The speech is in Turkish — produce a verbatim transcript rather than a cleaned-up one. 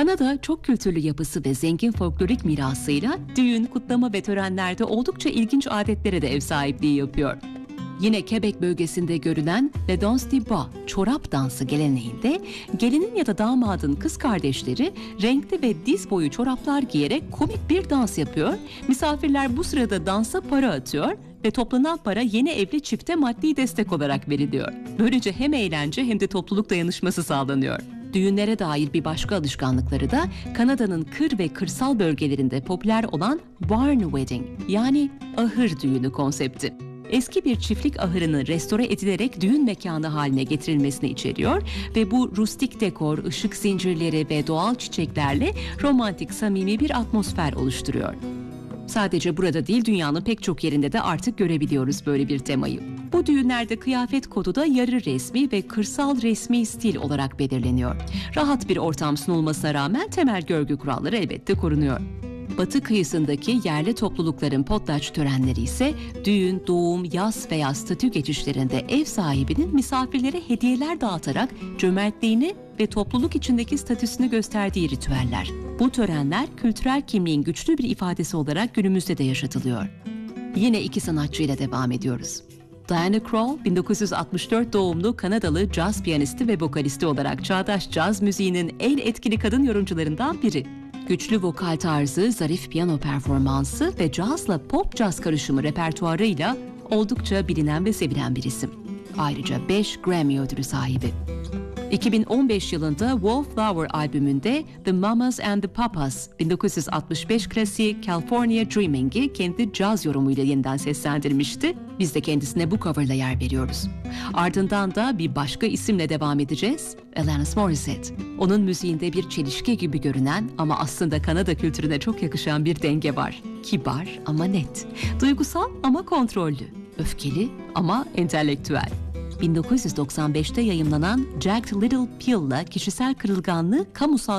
Kanada çok kültürlü yapısı ve zengin folklorik mirasıyla düğün, kutlama ve törenlerde oldukça ilginç adetlere de ev sahipliği yapıyor. Yine Quebec bölgesinde görülen Le Danse du Bas, çorap dansı geleneğinde gelinin ya da damadın kız kardeşleri renkli ve diz boyu çoraplar giyerek komik bir dans yapıyor. Misafirler bu sırada dansa para atıyor ve toplanan para yeni evli çifte maddi destek olarak veriliyor. Böylece hem eğlence hem de topluluk dayanışması sağlanıyor. Düğünlere dair bir başka alışkanlıkları da Kanada'nın kır ve kırsal bölgelerinde popüler olan barn wedding, yani ahır düğünü konsepti. Eski bir çiftlik ahırını restore edilerek düğün mekanı haline getirilmesini içeriyor ve bu rustik dekor, ışık zincirleri ve doğal çiçeklerle romantik, samimi bir atmosfer oluşturuyor. Sadece burada değil, dünyanın pek çok yerinde de artık görebiliyoruz böyle bir temayı. Bu düğünlerde kıyafet kodu da yarı resmi ve kırsal resmi stil olarak belirleniyor. Rahat bir ortam sunulmasına rağmen temel görgü kuralları elbette korunuyor. Batı kıyısındaki yerli toplulukların potlatch törenleri ise düğün, doğum, yas veya statü geçişlerinde ev sahibinin misafirlere hediyeler dağıtarak cömertliğini ve topluluk içindeki statüsünü gösterdiği ritüeller. Bu törenler kültürel kimliğin güçlü bir ifadesi olarak günümüzde de yaşatılıyor. Yine iki sanatçıyla devam ediyoruz. Diana Krall, bin dokuz yüz altmış dört doğumlu Kanadalı caz piyanisti ve vokalisti olarak çağdaş caz müziğinin en etkili kadın yorumcularından biri. Güçlü vokal tarzı, zarif piyano performansı ve cazla pop caz karışımı repertuarıyla oldukça bilinen ve sevilen bir isim. Ayrıca beş Grammy ödülü sahibi. iki bin on beş yılında Wallflower albümünde The Mamas and the Papas, bin dokuz yüz altmış beş klasiği California Dreaming'i kendi caz yorumuyla yeniden seslendirmişti. Biz de kendisine bu coverla yer veriyoruz. Ardından da bir başka isimle devam edeceğiz. Alanis Morissette. Onun müziğinde bir çelişki gibi görünen ama aslında Kanada kültürüne çok yakışan bir denge var. Kibar ama net. Duygusal ama kontrollü. Öfkeli ama entelektüel. bin dokuz yüz doksan beşte yayımlanan Jagged Little Pill'la kişisel kırılganlığı kamusal